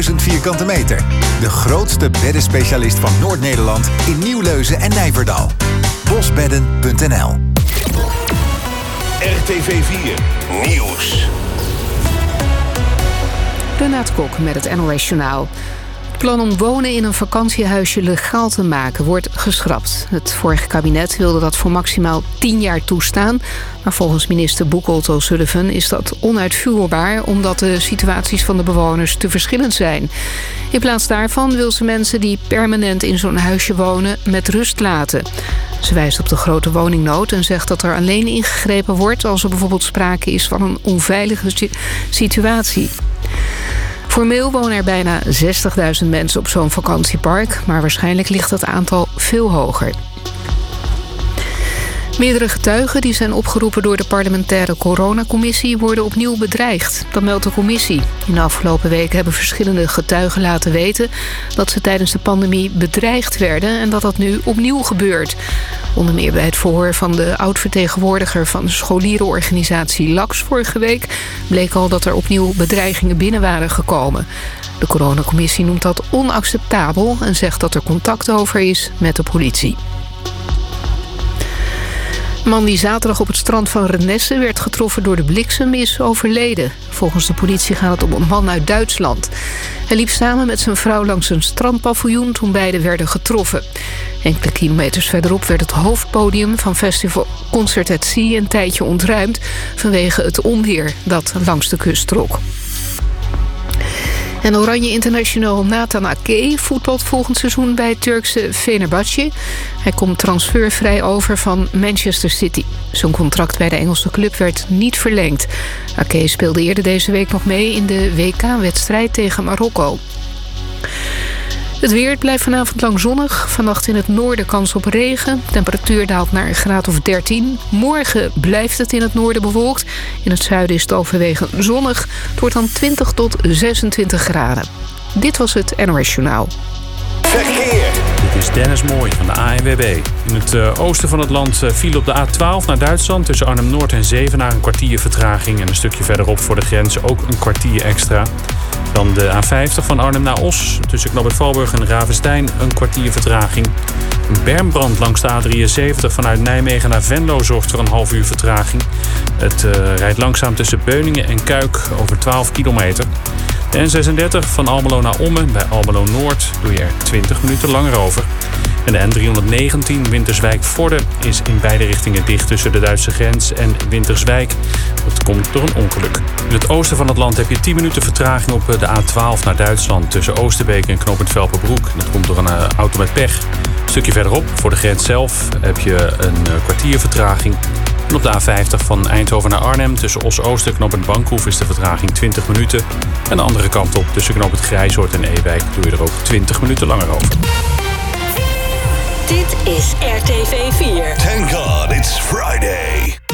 vierkante meter. De grootste beddenspecialist van Noord-Nederland in Nieuwleuzen en Nijverdal. Bosbedden.nl. RTV 4 Nieuws. Renate Kok met het NOS Journaal. Het plan om wonen in een vakantiehuisje legaal te maken wordt geschrapt. Het vorige kabinet wilde dat voor maximaal 10 jaar toestaan. Maar volgens minister Buchholz O'Sullivan is dat onuitvoerbaar, omdat de situaties van de bewoners te verschillend zijn. In plaats daarvan wil ze mensen die permanent in zo'n huisje wonen met rust laten. Ze wijst op de grote woningnood en zegt dat er alleen ingegrepen wordt als er bijvoorbeeld sprake is van een onveilige situatie. Formeel wonen er bijna 60.000 mensen op zo'n vakantiepark, maar waarschijnlijk ligt dat aantal veel hoger. Meerdere getuigen die zijn opgeroepen door de parlementaire coronacommissie worden opnieuw bedreigd. Dat meldt de commissie. In de afgelopen weken hebben verschillende getuigen laten weten dat ze tijdens de pandemie bedreigd werden en dat dat nu opnieuw gebeurt. Onder meer bij het verhoor van de oud-vertegenwoordiger van de scholierenorganisatie LAX vorige week bleek al dat er opnieuw bedreigingen binnen waren gekomen. De coronacommissie noemt dat onacceptabel en zegt dat er contact over is met de politie. De man die zaterdag op het strand van Renesse werd getroffen door de bliksem is overleden. Volgens de politie gaat het om een man uit Duitsland. Hij liep samen met zijn vrouw langs een strandpaviljoen toen beiden werden getroffen. Enkele kilometers verderop werd het hoofdpodium van festival Concert at Sea een tijdje ontruimd vanwege het onweer dat langs de kust trok. En Oranje International Nathan Ake voetbalt volgend seizoen bij het Turkse Fenerbahçe. Hij komt transfervrij over van Manchester City. Zijn contract bij de Engelse club werd niet verlengd. Ake speelde eerder deze week nog mee in de WK-wedstrijd tegen Marokko. Het weer blijft vanavond lang zonnig. Vannacht in het noorden kans op regen. Temperatuur daalt naar een graad of 13. Morgen blijft het in het noorden bewolkt. In het zuiden is het overwegend zonnig. Het wordt dan 20 tot 26 graden. Dit was het NOS Journaal. Verkeer. Dit is Dennis Mooij van de ANWB. In het oosten van het land viel op de A12 naar Duitsland tussen Arnhem-Noord en Zevenaar een kwartier vertraging. En een stukje verderop voor de grens ook een kwartier extra. Dan de A50 van Arnhem naar Os. Tussen Knoopert Valburg en Ravestein een kwartier vertraging. Een bermbrand langs de A73 vanuit Nijmegen naar Venlo zorgt voor een half uur vertraging. Het rijdt langzaam tussen Beuningen en Kuik over 12 kilometer. De N36 van Almelo naar Ommen bij Almelo Noord doe je er 20 minuten langer over. En de N319 Winterswijk-Vorden is in beide richtingen dicht tussen de Duitse grens en Winterswijk. Dat komt door een ongeluk. In het oosten van het land heb je 10 minuten vertraging op de A12 naar Duitsland tussen Oosterbeek en Knooppunt Velperbroek. Dat komt door een auto met pech. Een stukje verderop, voor de grens zelf, heb je een kwartier vertraging. En op de A50 van Eindhoven naar Arnhem tussen Os-Oost en Knooppunt Bankhoef is de vertraging 20 minuten. En de andere kant op tussen Knooppunt Grijzoord en Ewijk doe je er ook 20 minuten langer over. Dit is RTV 4. Thank God it's Friday.